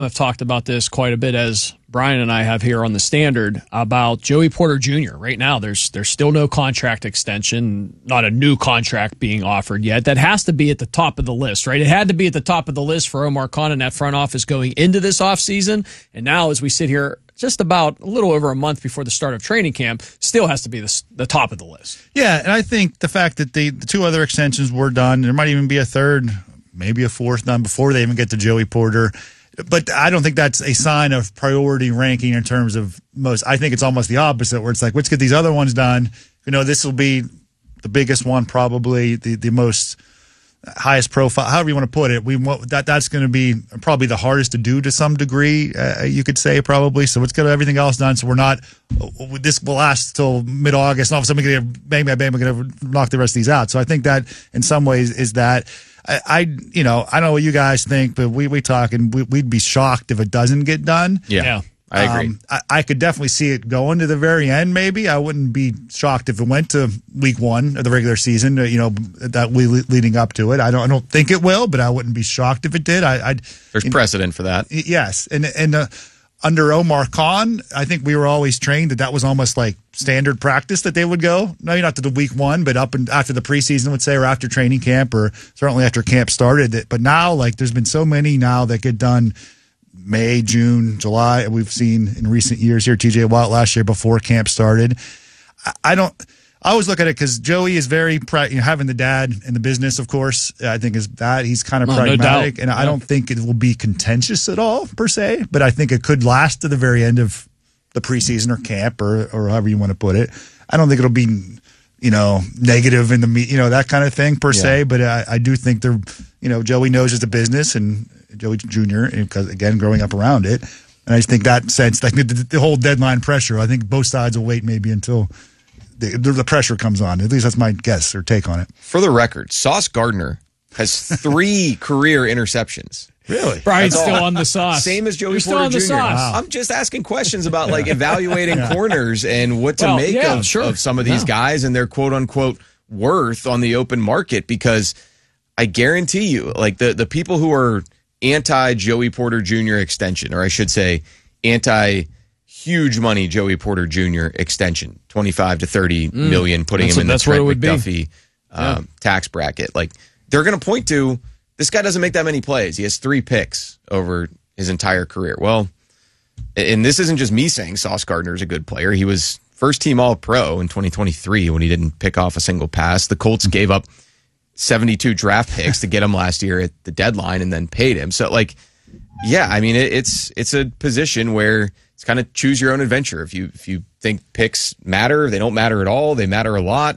I've talked about this quite a bit, as Brian and I have here on the Standard, about Joey Porter Jr. Right now, there's still no contract extension, not a new contract being offered yet. That has to be at the top of the list, right? It had to be at the top of the list for Omar Khan and that front office going into this offseason. And now, as we sit here just about a little over a month before the start of training camp, still has to be the top of the list. Yeah, and I think the fact that the two other extensions were done, there might even be a third, maybe a fourth done before they even get to Joey Porter. But I don't think that's a sign of priority ranking in terms of most. I think it's almost the opposite, where it's like, let's get these other ones done. This will be the biggest one, probably the most highest profile, however you want to put it. That's going to be probably the hardest to do to some degree, you could say, probably. So let's get everything else done. So we're not, this will last till mid-August, and all of a sudden we're going to knock the rest of these out. So I think that in some ways is that. I don't know what you guys think, but we talk, and we'd be shocked if it doesn't get done. Yeah. I agree. I could definitely see it going to the very end, maybe. I wouldn't be shocked if it went to week 1 of the regular season, that leading up to it. I don't think it will, but I wouldn't be shocked if it did. There's precedent for that. Yes. And under Omar Khan, I think we were always trained that was almost like standard practice that they would go. Maybe not to the week 1, but up and after the preseason, would say, or after training camp, or certainly after camp started. But now, there's been so many now that get done May, June, July. We've seen in recent years here, TJ Watt last year before camp started. I always look at it because Joey is very, having the dad in the business, of course, I think is that he's kind of pragmatic, and I don't think it will be contentious at all, per se, but I think it could last to the very end of the preseason or camp or however you want to put it. I don't think it'll be, negative in the, that kind of thing, per se, but I do think Joey knows it's a business, and Joey Jr., because, again, growing up around it, and I just think that sense, the whole deadline pressure, I think both sides will wait maybe until the pressure comes on. At least that's my guess or take on it. For the record, Sauce Gardner has 3 career interceptions. Really? Brian's still on the sauce. Same as Joey You're Porter Jr. Jr. Wow. I'm just asking questions about evaluating corners and what to make of some of these guys and their quote-unquote worth on the open market, because I guarantee you, the people who are anti-Joey Porter Jr. extension, or I should say anti-huge money Joey Porter Jr. extension, 25 to 30 million, putting him in the Trent McDuffie tax bracket. They're going to point to, this guy doesn't make that many plays. He has 3 picks over his entire career. Well, and this isn't just me saying Sauce Gardner is a good player. He was first-team All-Pro in 2023 when he didn't pick off a single pass. The Colts gave up 72 draft picks to get him last year at the deadline and then paid him. So, it's a position where it's kind of choose your own adventure. If you think picks matter, they don't matter at all. They matter a lot.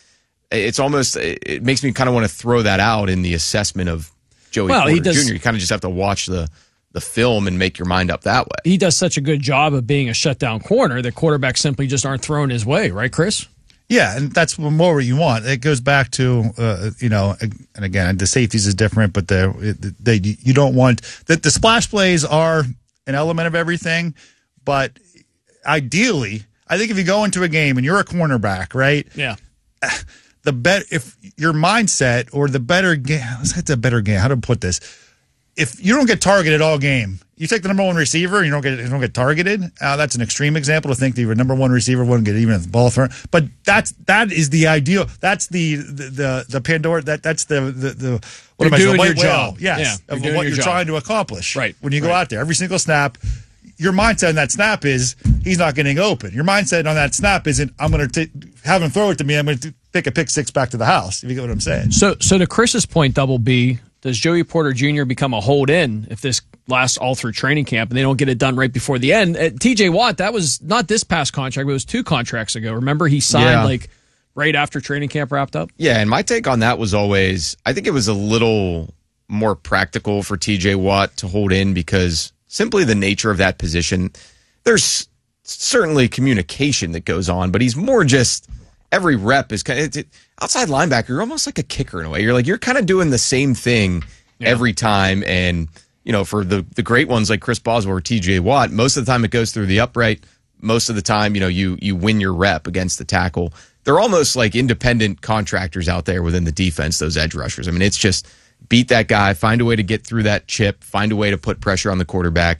It makes me kind of want to throw that out in the assessment of Joey Porter Jr. You kind of just have to watch the film and make your mind up that way. He does such a good job of being a shutdown corner that quarterbacks simply just aren't thrown his way, right, Chris? Yeah, and that's more what you want. It goes back to, and again, the safeties is different, but you don't want the splash plays are an element of everything, but ideally, I think if you go into a game and you're a cornerback, right? Yeah. If your mindset or the better game, let's hit the better game. How to put this? If you don't get targeted all game, you take the number 1 receiver and you don't get targeted. That's an extreme example to think that your number 1 receiver wouldn't get even a ball thrown. But that is the ideal. That's the Pandora. That's the what am I saying? White whale. Yes, of what you're trying to accomplish. Right. When you go out there, every single snap, your mindset on that snap is he's not getting open. Your mindset on that snap isn't I'm going to have him throw it to me. I'm going to take a pick 6 back to the house. If you get what I'm saying. So to Chris's point, Double B, does Joey Porter Jr. become a hold-in if this lasts all through training camp and they don't get it done right before the end? TJ Watt, that was not this past contract, but it was 2 contracts ago. Remember, he signed right after training camp wrapped up? Yeah, and my take on that was always, I think it was a little more practical for TJ Watt to hold in because simply the nature of that position, there's certainly communication that goes on, but he's more just every rep is kind of outside linebacker. You're almost like a kicker in a way. You're kind of doing the same thing every time. And, for the great ones like Chris Boswell or TJ Watt, most of the time it goes through the upright. Most of the time, you win your rep against the tackle. They're almost like independent contractors out there within the defense, those edge rushers. I mean, it's just beat that guy, find a way to get through that chip, find a way to put pressure on the quarterback.